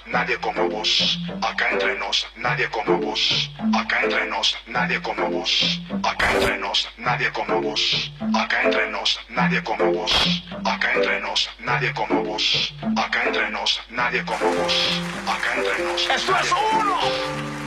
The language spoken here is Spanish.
nadie como vos. Acá entre nos, nadie como vos. Acá entre nos, nadie como vos. Acá entre nos, nadie como vos. Acá entre nos, nadie como vos. Acá entre nos, nadie como vos. Acá entre nos, nadie como vos. Acá entre nos. ¡Esto es uno!